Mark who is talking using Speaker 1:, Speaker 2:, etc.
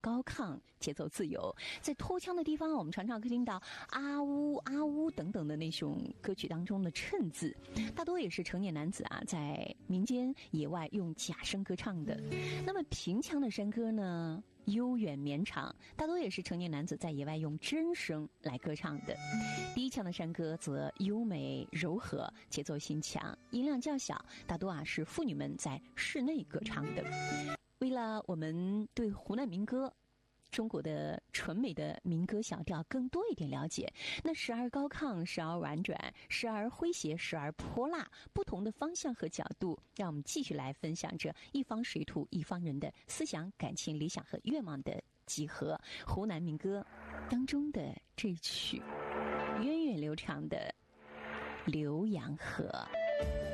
Speaker 1: 高亢，节奏自由。在拖腔的地方，我们常常可以听到啊呜啊呜等等的那种歌曲当中的衬字，大多也是成年男子在民间野外用假声歌唱的。那么平腔的山歌呢，悠远绵长，大多也是成年男子在野外用真声来歌唱的。低腔的山歌则优美柔和，节奏性强，音量较小，大多是妇女们在室内歌唱的。为了我们对湖南民歌中国的纯美的民歌小调更多一点了解，那时而高亢，时而婉转，时而诙谐，时而泼辣，不同的方向和角度，让我们继续来分享着一方水土一方人的思想、感情、理想和愿望的集合。湖南民歌当中的这曲源远流长的《浏阳河》。